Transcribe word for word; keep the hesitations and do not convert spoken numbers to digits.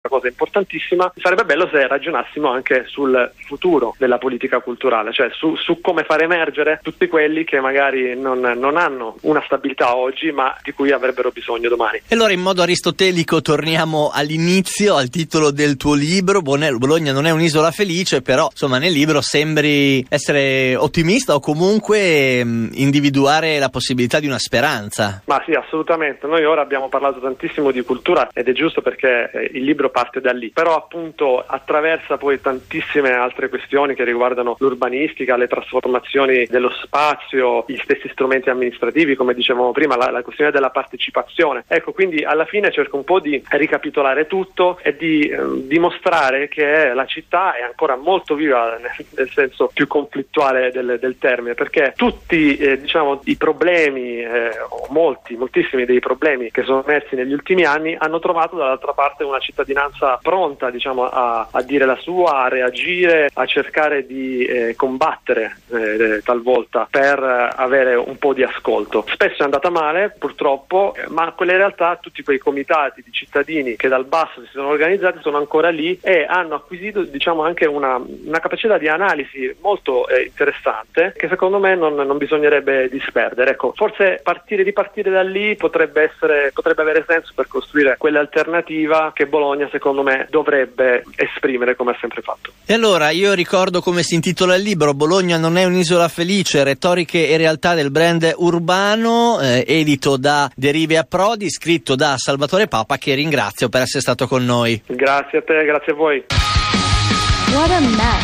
cosa importantissima. Sarebbe bello se ragionassimo anche sul futuro della politica culturale, cioè su, su come far emergere tutti quelli che magari non, non hanno una stabilità oggi, ma di cui avrebbero bisogno domani. E allora, in modo aristotelico, torniamo all'inizio, al titolo del tuo libro. Bologna non è un'isola felice, però insomma nel libro sembri essere ottimista o comunque mh, individuare la possibilità di una speranza. Ma sì, assolutamente. Noi ora abbiamo parlato tantissimo di cultura ed è giusto perché eh, il libro parte da lì, però appunto attraversa poi tantissime altre questioni che riguardano l'urbanistica, le trasformazioni dello spazio, gli stessi strumenti amministrativi, come dicevamo prima, la, la questione della partecipazione. Ecco, quindi alla fine cerco un po' di ricapitolare tutto e di eh, dimostrare che la città è ancora molto viva nel, nel senso più conflittuale del, del termine, perché tutti eh, diciamo i problemi eh, o molti, moltissimi dei problemi che sono emersi negli ultimi anni hanno trovato dall'altra parte una cittadinanza pronta, diciamo, a, a dire la sua, a reagire, a cercare di eh, combattere eh, talvolta per avere un po' di ascolto. Spesso è andata male, purtroppo, ma quelle realtà, tutti quei comitati di cittadini che dal basso si sono organizzati sono ancora lì e hanno acquisito, diciamo, anche una, una capacità di analisi molto eh, interessante che secondo me non, non bisognerebbe disperdere. Ecco, forse partire di partire da lì potrebbe essere, potrebbe avere senso per costruire quell'alternativa che Bologna, secondo me, dovrebbe esprimere come ha sempre fatto. E allora io ricordo come si intitola il libro: Bologna non è un'isola felice, retoriche e realtà del brand urbano, eh, edito da Derive a Prodi, scritto da Salvatore Papa, che ringrazio per essere stato con noi. Grazie a te, grazie a voi. What a mess.